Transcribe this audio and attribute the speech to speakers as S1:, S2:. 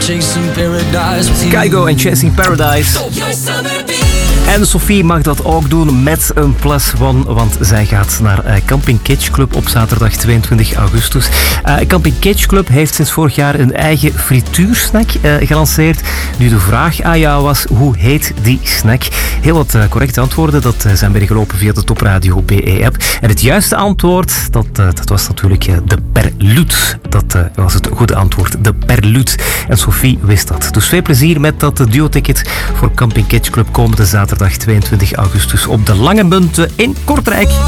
S1: Kygo en Chasing Paradise. En Sophie mag dat ook doen met een +1, want zij gaat naar Camping Kitsch Club op zaterdag 22 augustus. Camping Kitsch Club heeft sinds vorig jaar een eigen frituursnack gelanceerd. Nu de vraag aan jou was, hoe heet die snack? Heel wat correcte antwoorden, dat zijn binnengelopen via de Top Radio BE-app. En het juiste antwoord, dat was natuurlijk de Perlut. Dat was het goede antwoord, de Perlut. En Sophie wist dat. Dus veel plezier met dat duo-ticket voor Camping Kitsch Club komende zaterdag 22 augustus op de Lange Munt in Kortrijk.